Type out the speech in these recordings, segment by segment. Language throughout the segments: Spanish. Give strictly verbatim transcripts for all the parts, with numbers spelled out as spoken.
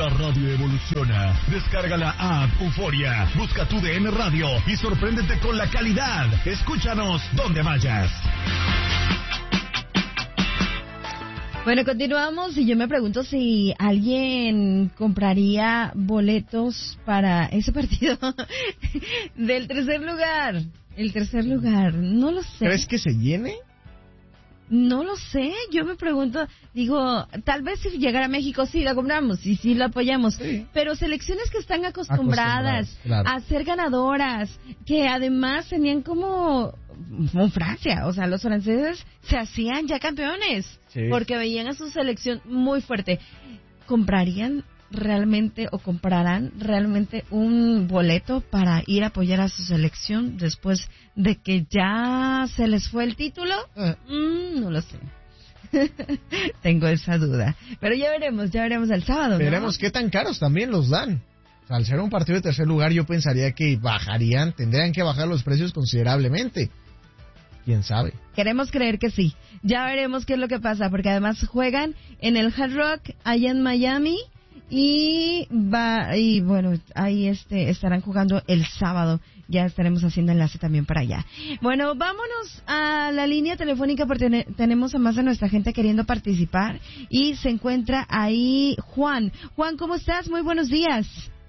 La radio evoluciona. Descarga la app Euforia, busca tu D N Radio y sorpréndete con la calidad. Escúchanos donde vayas. Bueno, continuamos y yo me pregunto si alguien compraría boletos para ese partido del tercer lugar. El tercer lugar, no lo sé. ¿Crees que se llene? No lo sé, yo me pregunto, digo, tal vez si llegara a México sí la compramos y sí la apoyamos, sí. Pero selecciones que están acostumbradas, acostumbradas claro. a ser ganadoras, que además tenían como, como Francia, o sea, los franceses se hacían ya campeones, sí. porque veían a su selección muy fuerte. ¿Comprarían realmente o comprarán realmente un boleto para ir a apoyar a su selección después de que ya se les fue el título? Uh. Mm, no lo sé. Tengo esa duda. Pero ya veremos, ya veremos el sábado, ¿no? Veremos qué tan caros también los dan. O sea, al ser un partido de tercer lugar, yo pensaría que bajarían, tendrían que bajar los precios considerablemente. ¿Quién sabe? Queremos creer que sí. Ya veremos qué es lo que pasa, porque además juegan en el Hard Rock allá en Miami. Y va y bueno, ahí este estarán jugando el sábado. Ya estaremos haciendo enlace también para allá. Bueno, vámonos a la línea telefónica porque ten- tenemos a más de nuestra gente queriendo participar y se encuentra ahí Juan. Juan, ¿cómo estás? Muy buenos días.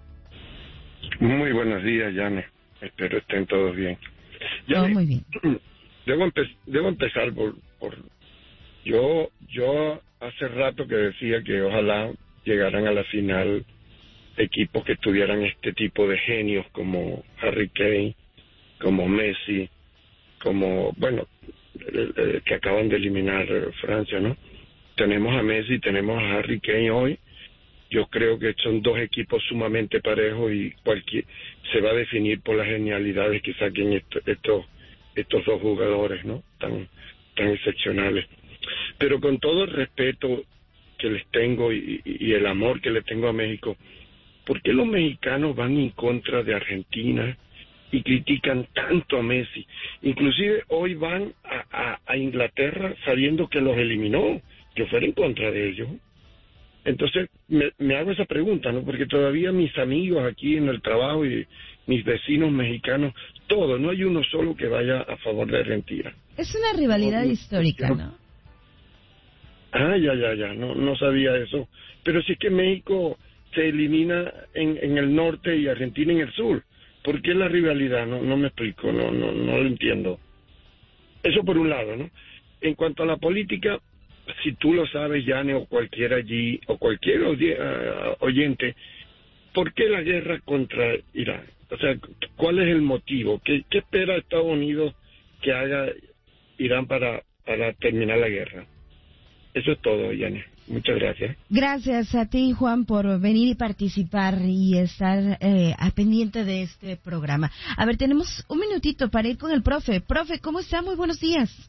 Muy buenos días, Yane. Espero estén todos bien. Todo muy bien. Debo, empe- debo empezar por, por yo yo hace rato que decía que ojalá llegaran a la final equipos que tuvieran este tipo de genios como Harry Kane, como Messi, como, bueno, el, el que acaban de eliminar Francia, ¿no? Tenemos a Messi, tenemos a Harry Kane hoy. Yo creo que son dos equipos sumamente parejos y cualquier se va a definir por las genialidades que saquen esto, estos estos dos jugadores, ¿no? Tan tan excepcionales. Pero con todo el respeto que les tengo y, y el amor que le tengo a México, ¿por qué los mexicanos van en contra de Argentina y critican tanto a Messi? Inclusive hoy van a, a, a Inglaterra sabiendo que los eliminó, que fuera en contra de ellos. Entonces me, me hago esa pregunta, ¿no? Porque todavía mis amigos aquí en el trabajo y mis vecinos mexicanos, todos, no hay uno solo que vaya a favor de Argentina. Es una rivalidad no, histórica, ¿no? Ah, ya, ya, ya, no, no sabía eso. Pero sí que México se elimina en, en el norte y Argentina en el sur. ¿Por qué la rivalidad? No, no me explico, no, no, no lo entiendo. Eso por un lado, ¿no? En cuanto a la política, si tú lo sabes, Yane, o cualquiera allí, o cualquier oyente, ¿por qué la guerra contra Irán? O sea, ¿cuál es el motivo? ¿Qué, qué espera Estados Unidos que haga Irán para, para terminar la guerra? Eso es todo, Yane. Muchas gracias. Gracias a ti, Juan, por venir y participar y estar eh, al pendiente de este programa. A ver, tenemos un minutito para ir con el profe. Profe, ¿cómo está? Muy buenos días.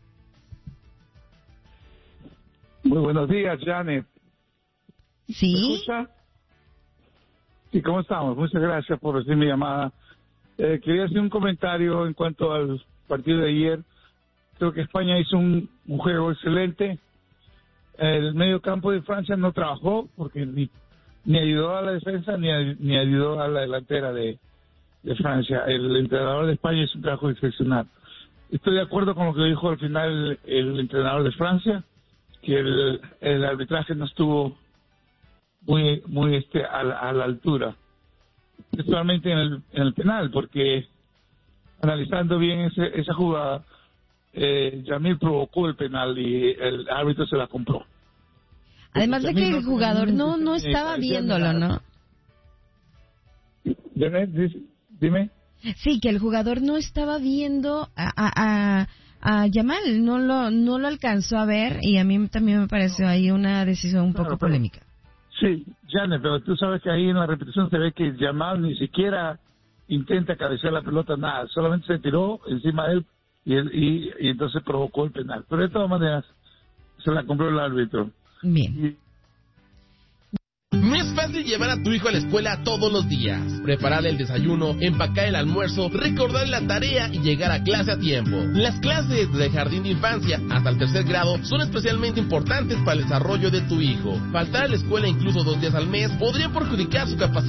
Muy buenos días, Janet. ¿Sí? ¿Me escucha? Sí, ¿cómo estamos? Muchas gracias por recibir mi llamada. Eh, quería hacer un comentario en cuanto al partido de ayer. Creo que España hizo un, un juego excelente. El medio campo de Francia no trabajó porque ni, ni ayudó a la defensa ni, a, ni ayudó a la delantera de, de Francia. El entrenador de España hizo un trabajo excepcional. Estoy de acuerdo con lo que dijo al final el, el entrenador de Francia, que el, el arbitraje no estuvo muy muy este a la, a la altura, principalmente en el, en el penal, porque analizando bien ese, esa jugada, Eh, Yamil provocó el penal y el árbitro se la compró. Además de que el jugador no no estaba viéndolo, ¿no? Dime, dime. Sí, que el jugador no estaba viendo a, a, a, a Yamal, no lo no lo alcanzó a ver y a mí también me pareció ahí una decisión un poco pero, polémica. Sí, Janet, pero tú sabes que ahí en la repetición se ve que Yamal ni siquiera intenta cabecear la pelota, nada, solamente se tiró encima de él. Y, y, y entonces provocó el penal. Pero de todas maneras, se la compró el árbitro. Bien. Mis fácil llevar a tu hijo a la escuela todos los días, prepararle el desayuno, empacar el almuerzo, recordarle la tarea y llegar a clase a tiempo. Las clases de jardín de infancia hasta el tercer grado son especialmente importantes para el desarrollo de tu hijo. Faltar a la escuela incluso dos días al mes podría perjudicar su capacidad